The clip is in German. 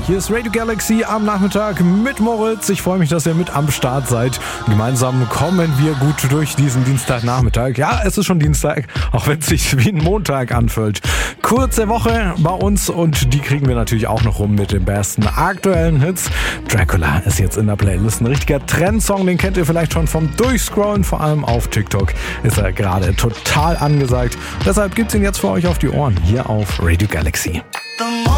Hier ist Radio Galaxy am Nachmittag mit Moritz. Ich freue mich, dass ihr mit am Start seid. Gemeinsam kommen wir gut durch diesen Dienstagnachmittag. Ja, es ist schon Dienstag, auch wenn es sich wie ein Montag anfühlt. Kurze Woche bei uns und die kriegen wir natürlich auch noch rum mit den besten aktuellen Hits. Dracula ist jetzt in der Playlist. Ein richtiger Trendsong, den kennt ihr vielleicht schon vom Durchscrollen. Vor allem auf TikTok ist er gerade total angesagt. Deshalb gibt's ihn jetzt für euch auf die Ohren hier auf Radio Galaxy.